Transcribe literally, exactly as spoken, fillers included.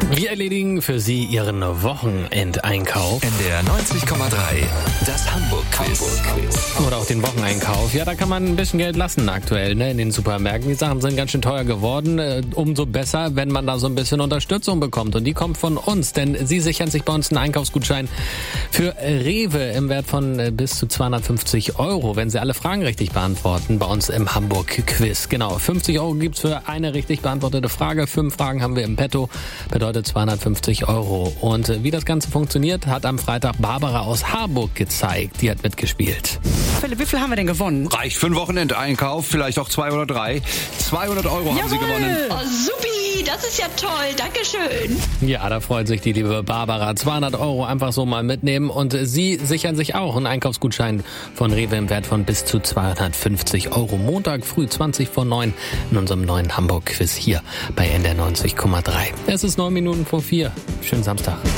Wir erledigen für Sie Ihren Wochenendeinkauf. N D R neunzig Komma drei, das Hamburg-Quiz. Oder auch den Wocheneinkauf. Ja, da kann man ein bisschen Geld lassen aktuell, ne, in den Supermärkten. Die Sachen sind ganz schön teuer geworden. Äh, umso besser, wenn man da so ein bisschen Unterstützung bekommt. Und die kommt von uns, denn Sie sichern sich bei uns einen Einkaufsgutschein für Rewe im Wert von äh, bis zu zweihundertfünfzig Euro, wenn Sie alle Fragen richtig beantworten bei uns im Hamburg-Quiz. Genau, fünfzig Euro gibt's für eine richtig beantwortete Frage. Fünf Fragen haben wir im Petto, bedeutet zweihundertfünfzig Euro. Und äh, wie das Ganze funktioniert, hat am Freitag Barbara aus Harburg gezeigt. Die hat mitgespielt. Philipp, wie viel haben wir denn gewonnen? Reicht für einen Wochenendeinkauf, vielleicht auch zwei oder drei. zweihundert Euro haben Sie gewonnen. Oh, supi, das ist ja toll, Dankeschön. Ja, da freut sich die liebe Barbara. zweihundert Euro einfach so mal mitnehmen und Sie sichern sich auch einen Einkaufsgutschein von Rewe im Wert von bis zu zweihundertfünfzig Euro. Montag früh zwanzig vor neun in unserem neuen Hamburg-Quiz hier bei N D R neunzig Komma drei. Es ist neun Minuten vor vier. Schönen Samstag.